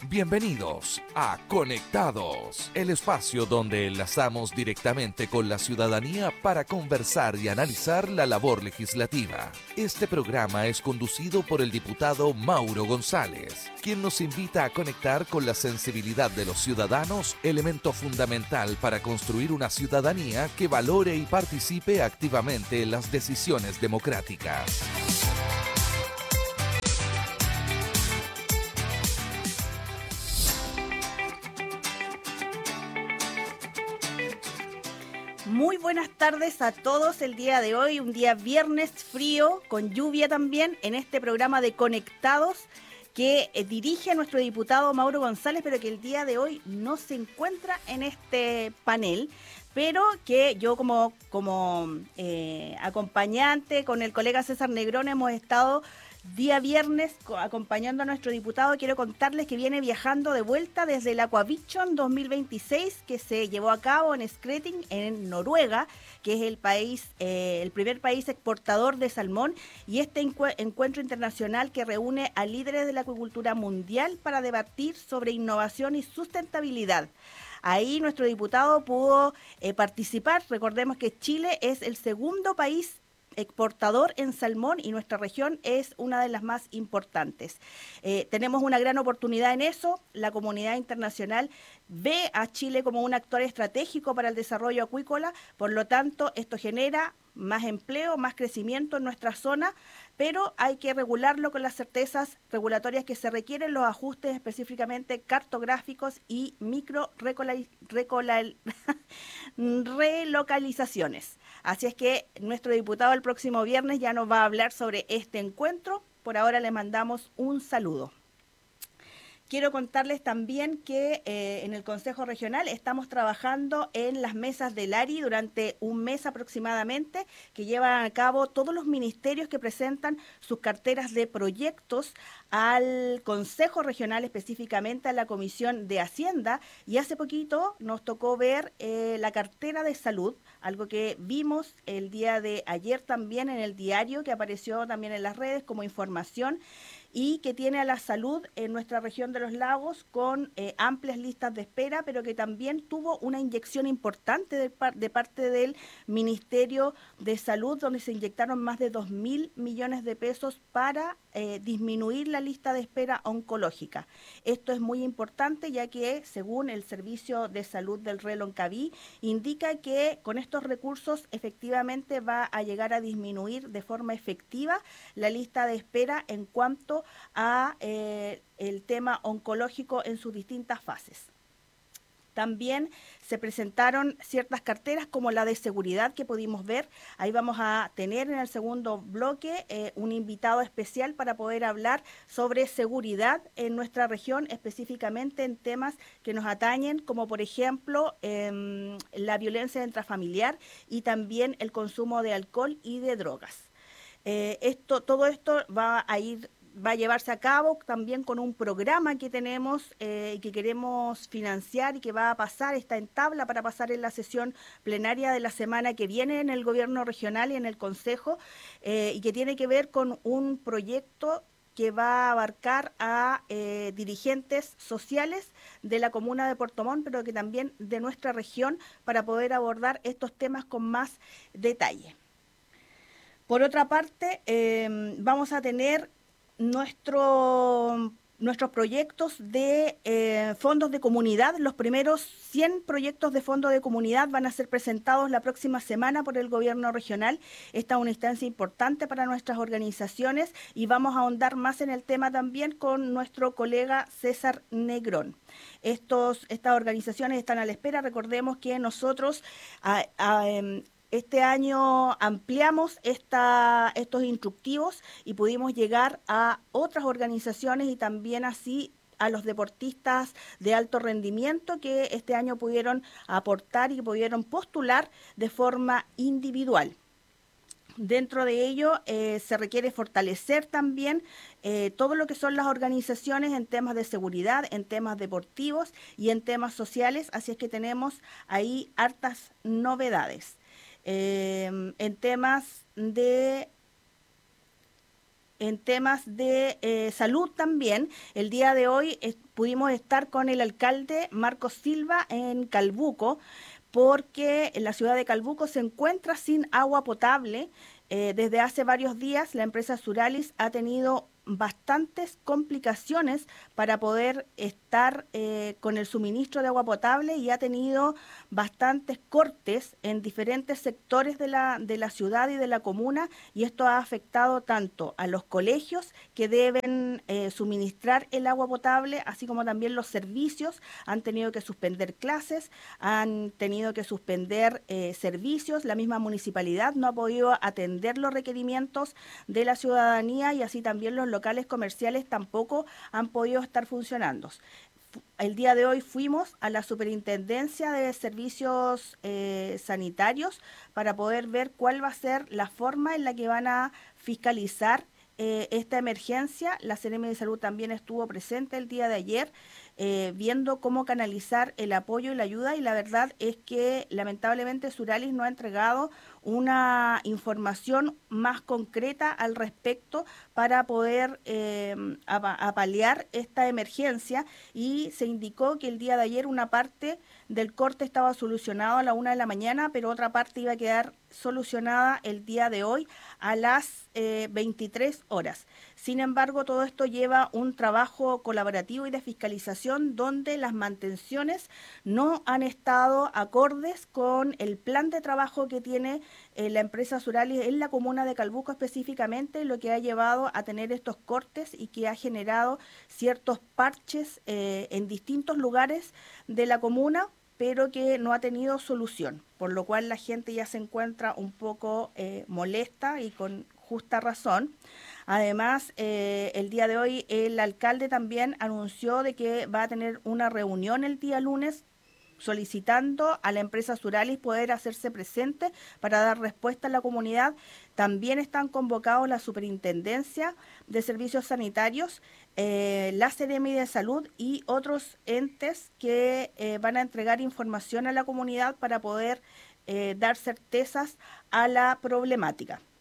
Bienvenidos a Conectados, el espacio donde enlazamos directamente con la ciudadanía para conversar y analizar la labor legislativa. Este programa es conducido por el diputado Mauro González, quien nos invita a conectar con la sensibilidad de los ciudadanos, elemento fundamental para construir una ciudadanía que valore y participe activamente en las decisiones democráticas. Muy buenas tardes a todos el día de hoy, un día viernes frío, con lluvia también, en este programa de Conectados que dirige nuestro diputado Mauro González, pero que el día de hoy no se encuentra en este panel, pero que yo como acompañante con el colega César Negrón hemos estado día viernes acompañando a nuestro diputado. Quiero contarles que viene viajando de vuelta desde el Aquavision 2026 que se llevó a cabo en Skretting, en Noruega, que es el primer país exportador de salmón, y este encuentro internacional que reúne a líderes de la acuicultura mundial para debatir sobre innovación y sustentabilidad. Ahí nuestro diputado pudo participar. Recordemos que Chile es el segundo país exportador en salmón y nuestra región es una de las más importantes. Tenemos una gran oportunidad en eso. La comunidad internacional ve a Chile como un actor estratégico para el desarrollo acuícola, por lo tanto esto genera más empleo, más crecimiento en nuestra zona, pero hay que regularlo con las certezas regulatorias que se requieren, los ajustes específicamente cartográficos y relocalizaciones. Así es que nuestro diputado el próximo viernes ya nos va a hablar sobre este encuentro. Por ahora le mandamos un saludo. Quiero contarles también que en el Consejo Regional estamos trabajando en las mesas del ARI durante un mes aproximadamente, que llevan a cabo todos los ministerios que presentan sus carteras de proyectos al Consejo Regional, específicamente a la Comisión de Hacienda, y hace poquito nos tocó ver la cartera de salud, algo que vimos el día de ayer también en el diario, que apareció también en las redes como información, y que tiene a la salud en nuestra región de los lagos con amplias listas de espera, pero que también tuvo una inyección importante de parte del Ministerio de Salud, donde se inyectaron más de 2.000 millones de pesos para disminuir la lista de espera oncológica. Esto es muy importante, ya que según el Servicio de Salud del Reloncaví, indica que con estos recursos efectivamente va a llegar a disminuir de forma efectiva la lista de espera en cuanto a el tema oncológico en sus distintas fases. También se presentaron ciertas carteras como la de seguridad que pudimos ver. Ahí vamos a tener en el segundo bloque un invitado especial para poder hablar sobre seguridad en nuestra región, específicamente en temas que nos atañen, como por ejemplo la violencia intrafamiliar y también el consumo de alcohol y de drogas. Todo esto va a llevarse a cabo también con un programa que tenemos y que queremos financiar y que va a pasar, está en tabla para pasar en la sesión plenaria de la semana que viene en el gobierno regional y en el consejo, y que tiene que ver con un proyecto que va a abarcar a dirigentes sociales de la comuna de Puerto Montt, pero que también de nuestra región, para poder abordar estos temas con más detalle. Por otra parte, vamos a tener nuestros proyectos de fondos de comunidad. Los primeros 100 proyectos de fondos de comunidad van a ser presentados la próxima semana por el gobierno regional. Esta es una instancia importante para nuestras organizaciones y vamos a ahondar más en el tema también con nuestro colega César Negrón. Estas organizaciones están a la espera. Recordemos que nosotros este año ampliamos estos instructivos y pudimos llegar a otras organizaciones y también así a los deportistas de alto rendimiento que este año pudieron aportar y pudieron postular de forma individual. Dentro de ello se requiere fortalecer también todo lo que son las organizaciones en temas de seguridad, en temas deportivos y en temas sociales, así es que tenemos ahí hartas novedades. En temas de en temas de salud también. El día de hoy pudimos estar con el alcalde Marcos Silva en Calbuco, porque la ciudad de Calbuco se encuentra sin agua potable. Desde hace varios días la empresa Suralis ha tenido bastantes complicaciones para poder estar con el suministro de agua potable y ha tenido bastantes cortes en diferentes sectores de la ciudad y de la comuna, y esto ha afectado tanto a los colegios que deben suministrar el agua potable, así como también los servicios. Han tenido que suspender clases, han tenido que suspender servicios, la misma municipalidad no ha podido atender los requerimientos de la ciudadanía, y así también los locales comerciales tampoco han podido estar funcionando. El día de hoy fuimos a la Superintendencia de Servicios Sanitarios para poder ver cuál va a ser la forma en la que van a fiscalizar esta emergencia. La Seremi de Salud también estuvo presente el día de ayer, viendo cómo canalizar el apoyo y la ayuda, y la verdad es que lamentablemente Suralis no ha entregado una información más concreta al respecto para poder paliar esta emergencia, y se indicó que el día de ayer una parte del corte estaba solucionado a la 1 de la mañana, pero otra parte iba a quedar solucionada el día de hoy a las 23 horas. Sin embargo, todo esto lleva un trabajo colaborativo y de fiscalización donde las mantenciones no han estado acordes con el plan de trabajo que tiene la empresa Suralis en la comuna de Calbuco específicamente, lo que ha llevado a tener estos cortes y que ha generado ciertos parches en distintos lugares de la comuna, pero que no ha tenido solución, por lo cual la gente ya se encuentra un poco molesta y con justa razón. Además, el día de hoy el alcalde también anunció de que va a tener una reunión el día lunes solicitando a la empresa Suralis poder hacerse presente para dar respuesta a la comunidad. También están convocados la Superintendencia de Servicios Sanitarios, la Seremi de Salud y otros entes que van a entregar información a la comunidad para poder dar certezas a la problemática.